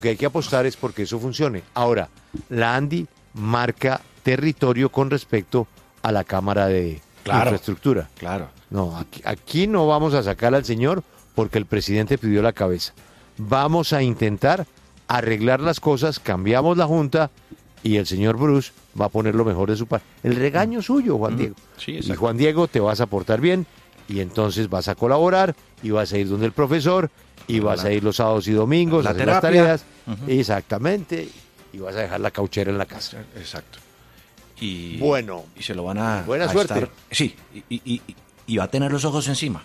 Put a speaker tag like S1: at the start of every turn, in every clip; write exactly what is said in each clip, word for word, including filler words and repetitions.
S1: que hay que apostar es porque eso funcione. Ahora, la ANDI marca territorio con respecto a la Cámara de
S2: claro,
S1: Infraestructura.
S2: Claro.
S1: No, aquí, aquí no vamos a sacar al señor porque el presidente pidió la cabeza. Vamos a intentar arreglar las cosas, cambiamos la junta y el señor Bruce va a poner lo mejor de su parte. El regaño suyo, Juan Diego.
S2: Sí,
S1: y Juan Diego, te vas a portar bien y entonces vas a colaborar y vas a ir donde el profesor y vas
S2: la,
S1: a ir los sábados y domingos
S2: la
S1: a hacer
S2: terapia.
S1: las tareas.
S2: Uh-huh.
S1: Exactamente. Y vas a dejar la cauchera en la casa.
S2: Exacto. Y,
S1: bueno.
S2: Y se lo van a...
S1: Buena
S2: a
S1: suerte.
S2: Estar, sí, y, y, y, y va a tener los ojos encima.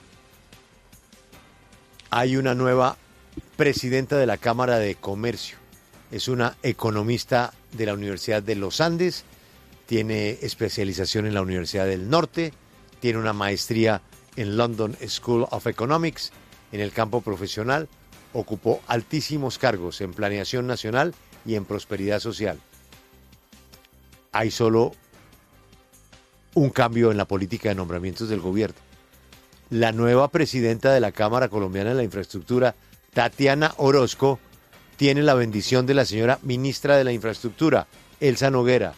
S1: Hay una nueva presidenta de la Cámara de Comercio. Es una economista de la Universidad de los Andes, tiene especialización en la Universidad del Norte, tiene una maestría en London School of Economics. En el campo profesional ocupó altísimos cargos en planeación nacional y en prosperidad social. Hay solo un cambio en la política de nombramientos del gobierno. La nueva presidenta de la Cámara Colombiana de la Infraestructura, Tatiana Orozco, tiene la bendición de la señora ministra de la Infraestructura, Elsa Noguera.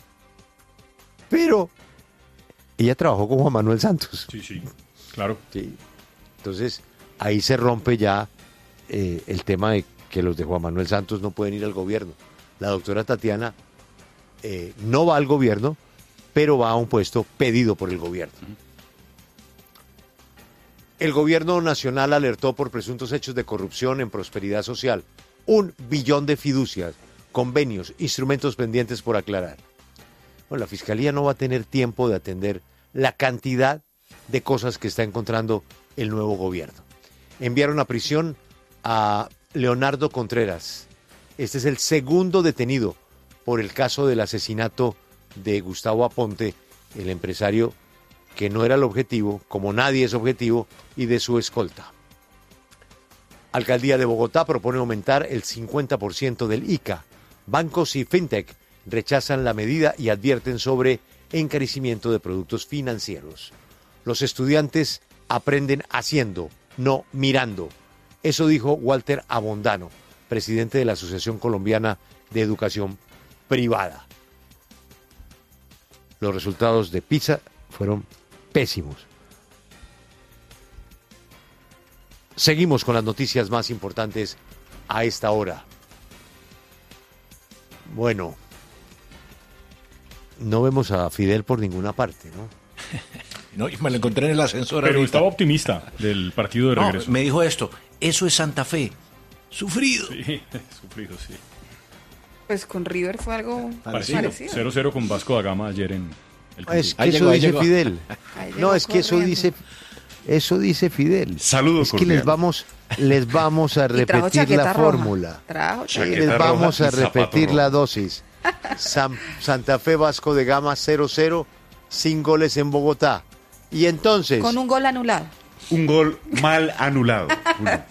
S1: Pero ella trabajó con Juan Manuel Santos.
S3: Sí, sí, claro.
S1: Sí. Entonces, ahí se rompe ya eh, el tema de que los de Juan Manuel Santos no pueden ir al gobierno. La doctora Tatiana eh, no va al gobierno, pero va a un puesto pedido por el gobierno. El gobierno nacional alertó por presuntos hechos de corrupción en prosperidad social. Un billón de fiducias, convenios, instrumentos pendientes por aclarar. Bueno, la Fiscalía no va a tener tiempo de atender la cantidad de cosas que está encontrando el nuevo gobierno. Enviaron a prisión a Leonardo Contreras. Este es el segundo detenido por el caso del asesinato de Gustavo Aponte, el empresario que no era el objetivo, como nadie es objetivo, y de su escolta. Alcaldía de Bogotá propone aumentar el cincuenta por ciento del I C A. Bancos y fintech rechazan la medida y advierten sobre encarecimiento de productos financieros. Los estudiantes aprenden haciendo, no mirando. Eso dijo Walter Abondano, presidente de la Asociación Colombiana de Educación Privada. Los resultados de PISA fueron pésimos. Seguimos con las noticias más importantes a esta hora. Bueno, no vemos a Fidel por ninguna parte, ¿no?
S2: No, me lo encontré en el ascensor.
S3: Pero
S2: ahorita.
S3: estaba optimista del partido de regreso.
S2: No, me dijo esto, eso es Santa Fe. Sufrido.
S3: Sí, sufrido, sí.
S4: Pues con River fue algo
S3: parecido.
S4: parecido.
S3: cero cero con Vasco da Gama ayer en el
S1: No, es que
S2: Ahí
S1: eso
S2: llegó, ahí
S1: dice
S2: llegó.
S1: Fidel.
S4: Ahí
S1: No,
S4: llegó
S1: es que eso
S4: corriendo.
S1: dice, eso dice Fidel.
S5: Saludos
S1: Es que les
S5: cordiales.
S1: vamos, les vamos a
S4: Y trajo
S1: repetir
S4: chaqueta
S1: la
S4: roja.
S1: fórmula.
S4: Trajo
S1: Sí,
S4: chaqueta.
S1: les
S5: Chaqueta
S1: vamos
S5: roja
S1: a
S5: y zapato
S1: repetir
S5: rojo.
S1: la dosis. San- Santa Fe Vasco de Gama cero cero, sin goles en Bogotá. Y entonces,
S4: Con un gol anulado.
S5: Un gol mal anulado. Uno.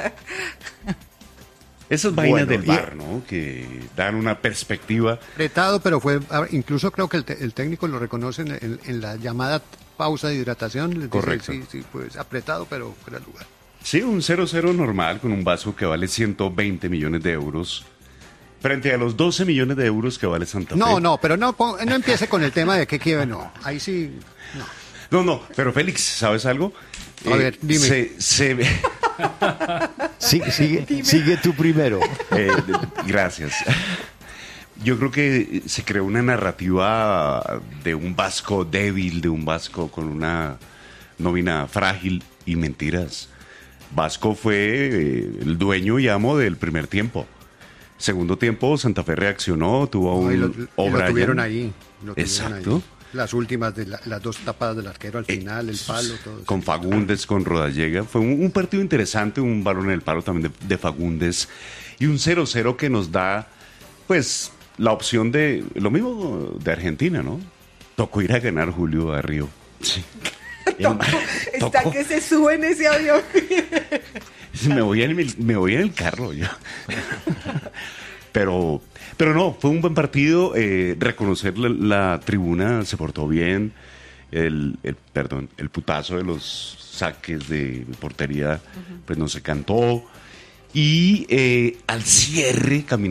S5: Esas vainas
S1: Bueno,
S5: del
S1: y-
S5: bar, ¿no? Que dan una perspectiva.
S6: Apretado, pero fue, a- incluso creo que el, te- el técnico lo reconoce en, en- en la llamada pausa de hidratación. Les dice,
S5: Correcto.
S6: sí, sí, pues apretado, pero fuera de lugar.
S5: Sí, un cero cero normal con un Vasco que vale ciento veinte millones de euros frente a los doce millones de euros que vale Santa Fe.
S6: No, no, pero no, pon- no empiece con el tema de que quiere, no. Ahí sí, no.
S5: No, no, pero Félix, ¿sabes algo?
S6: A ver, dime.
S5: Se, se ve-
S1: sigue, sigue, sigue tú primero.
S5: Eh, gracias. Yo creo que se creó una narrativa de un Vasco débil, de un Vasco con una nómina frágil y mentiras. Vasco fue eh, el dueño y amo del primer tiempo. Segundo tiempo, Santa Fe reaccionó, tuvo
S6: No, y
S5: un
S6: lo, y lo
S5: O'Brien.
S6: tuvieron ahí. Lo tuvieron
S5: Exacto.
S6: ahí. Las últimas, de la- las dos tapadas del arquero al
S5: Eh,
S6: final, el palo, todo.
S5: Con Fagundes, con Rodallega. Fue un, un partido interesante, un balón en el palo también de, de Fagundes. Y un cero cero que nos da, pues, la opción de lo mismo de Argentina, ¿no? Tocó ir a ganar Julio a Río. Sí. El-
S4: Está
S5: tocó.
S4: que se sube en ese avión.
S5: Me voy en el, me voy en el carro yo. Pero, pero no, fue un buen partido. Eh, reconocer la, la tribuna se portó bien. El, el, perdón, el putazo de los saques de portería, pues no se cantó. Y eh, al cierre, caminando